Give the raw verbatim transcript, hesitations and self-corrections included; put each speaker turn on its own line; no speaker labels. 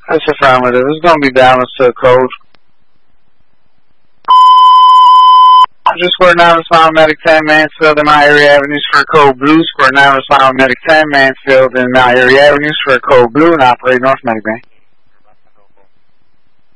That's affirmative. It's going to be balanced to a code. Just Square nine, respond medic ten, Mansfield and Mount Airy Avenues for code blue. Square nine, respond medic ten, Mansfield and Mount Airy Avenues for code blue and operate North Medic Bay.